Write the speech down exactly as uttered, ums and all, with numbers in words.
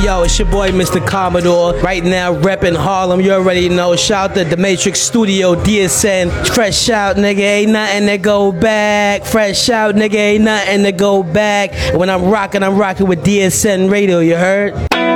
Yo, it's your boy Mister Commodore. Right now, reppin' Harlem. You already know. Shout out to the Matrix Studio, D S N. Fresh out, nigga. Ain't nothing to go back. Fresh out, nigga. Ain't nothing to go back. When I'm rocking, I'm rocking with D S N Radio. You heard?